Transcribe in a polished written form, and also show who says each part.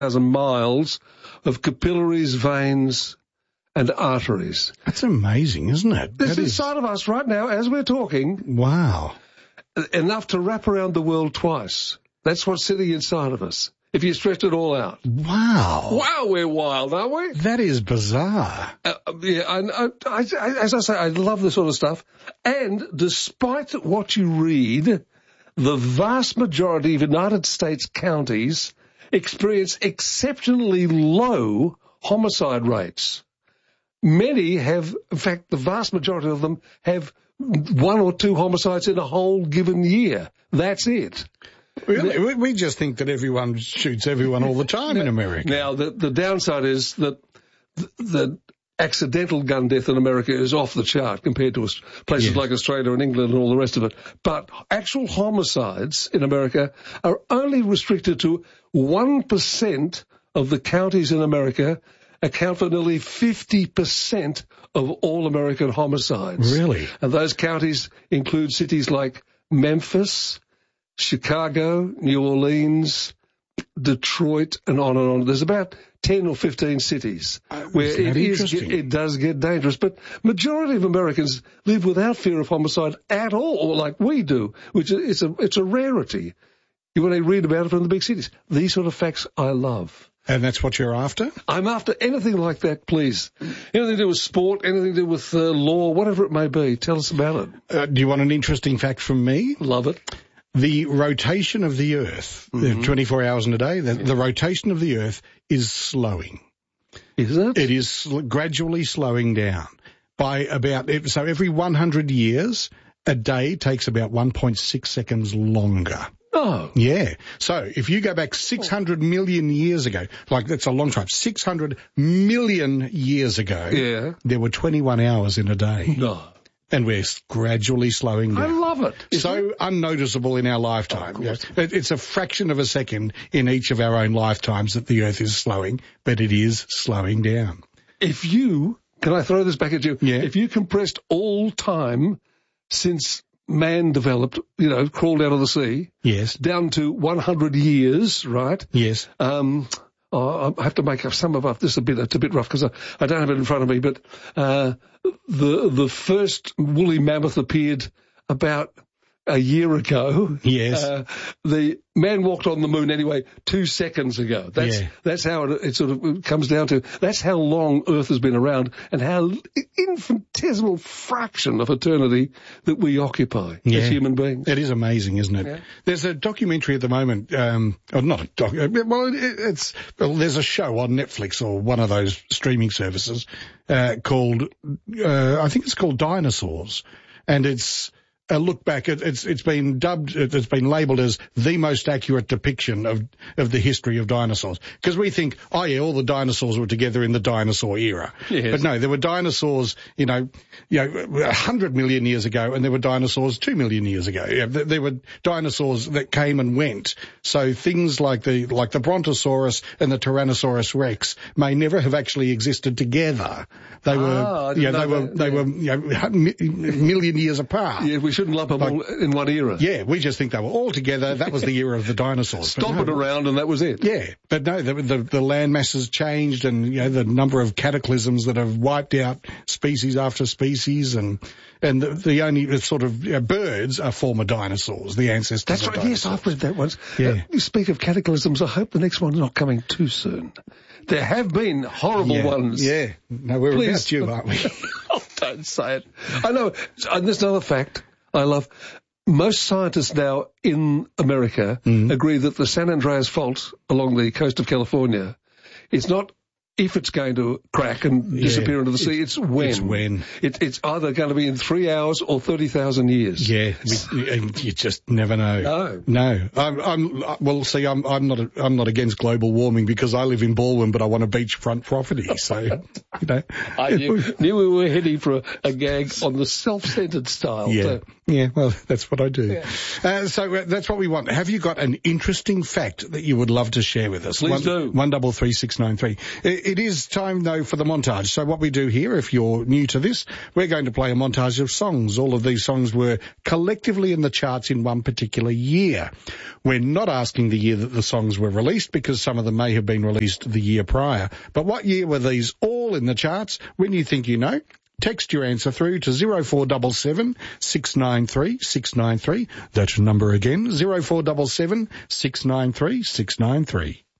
Speaker 1: 1,000 miles of capillaries, veins, and arteries.
Speaker 2: That's amazing, isn't it?
Speaker 1: This is inside of us right now as we're talking.
Speaker 2: Wow.
Speaker 1: Enough to wrap around the world twice. That's what's sitting inside of us, if you stretch it all out.
Speaker 2: Wow.
Speaker 1: Wow, we're wild, aren't we?
Speaker 2: That is bizarre.
Speaker 1: As I say, I love this sort of stuff. And despite what you read, the vast majority of United States counties experience exceptionally low homicide rates. Many have, in fact, the vast majority of them have 1 or 2 homicides in a whole given year. That's it.
Speaker 2: Really? We just think that everyone shoots everyone all the time in America.
Speaker 1: Now, the downside is that the accidental gun death in America is off the chart compared to places like Australia and England and all the rest of it. But actual homicides in America are only restricted to 1% of the counties in America account for nearly 50% of all American homicides.
Speaker 2: Really?
Speaker 1: And those counties include cities like Memphis, Chicago, New Orleans, Detroit, and on and on. There's about 10 or 15 cities where it does get dangerous. But majority of Americans live without fear of homicide at all, like we do, which is it's a rarity. You want to read about it from the big cities. These sort of facts I love.
Speaker 2: And that's what you're after?
Speaker 1: I'm after anything like that, please. Anything to do with sport, anything to do with law, whatever it may be. Tell us about it.
Speaker 2: Do you want an interesting fact from me?
Speaker 1: Love it.
Speaker 2: The rotation of the Earth, 24 hours in a day, the rotation of the Earth is slowing.
Speaker 1: Is it?
Speaker 2: It is gradually slowing down by about, so every 100 years, a day takes about 1.6 seconds longer.
Speaker 1: Oh.
Speaker 2: Yeah. So if you go back 600 million years ago, like that's a long time, 600 million years ago, there were 21 hours in a day.
Speaker 1: No.
Speaker 2: And we're gradually slowing down.
Speaker 1: I love it.
Speaker 2: So unnoticeable in our lifetime. It's a fraction of a second in each of our own lifetimes that the Earth is slowing, but it is slowing down.
Speaker 1: Can I throw this back at you?
Speaker 2: Yeah.
Speaker 1: If you compressed all time since man developed, crawled out of the sea.
Speaker 2: Yes.
Speaker 1: Down to 100 years, right?
Speaker 2: Yes.
Speaker 1: I have to make up some of this it's a bit rough because I don't have it in front of me, but the first woolly mammoth appeared about a year ago.
Speaker 2: Yes.
Speaker 1: The man walked on the moon anyway 2 seconds ago. That's how it sort of comes down to. That's how long Earth has been around and how infinitesimal fraction of eternity that we occupy as human beings.
Speaker 2: It is amazing, isn't it?
Speaker 1: Yeah.
Speaker 2: There's a documentary at the moment, not a doc. Well, there's a show on Netflix or one of those streaming services called, I think it's called Dinosaurs, and it's a look back. It's been labelled as the most accurate depiction of the history of dinosaurs. Because we think, all the dinosaurs were together in the dinosaur era.
Speaker 1: Yes.
Speaker 2: But no, there were dinosaurs, 100 million years ago, and there were dinosaurs 2 million years ago. Yeah, there were dinosaurs that came and went. So things like the Brontosaurus and the Tyrannosaurus Rex may never have actually existed together. They were million years apart.
Speaker 1: Yeah, we shouldn't lump them all in one era.
Speaker 2: Yeah, we just think they were all together. That was the era of the dinosaurs.
Speaker 1: Stomp it around and that was it.
Speaker 2: Yeah, but no, the land masses changed, and the number of cataclysms that have wiped out species after species, and the only sort of birds are former dinosaurs, the ancestors.
Speaker 1: That's
Speaker 2: of
Speaker 1: right.
Speaker 2: dinosaurs.
Speaker 1: Yes, I've read that once.
Speaker 2: Yeah.
Speaker 1: You speak of cataclysms. I hope the next one's not coming too soon. There have been horrible ones.
Speaker 2: Yeah. No, we're about you, aren't we?
Speaker 1: Oh, don't say it. I know. And there's another fact I love. Most scientists now in America agree that the San Andreas Fault along the coast of California is not if it's going to crack and disappear into the sea, it's when.
Speaker 2: It's when.
Speaker 1: It's either going to be in 3 hours or 30,000 years.
Speaker 2: Yeah, you just never know. No. I'm not against global warming because I live in Baldwin, but I want a beachfront property. So,
Speaker 1: I knew we were heading for a gag on the self-centered style.
Speaker 2: Yeah. Yeah, well, that's what I do.
Speaker 1: Yeah.
Speaker 2: So that's what we want. Have you got an interesting fact that you would love to share with us?
Speaker 1: Please do.
Speaker 2: 133693. it is time, though, for the montage. So what we do here, if you're new to this, we're going to play a montage of songs. All of these songs were collectively in the charts in one particular year. We're not asking the year that the songs were released because some of them may have been released the year prior. But what year were these all in the charts? When you think you know, text your answer through to 0477 693 693. That number again, 0477 693 693.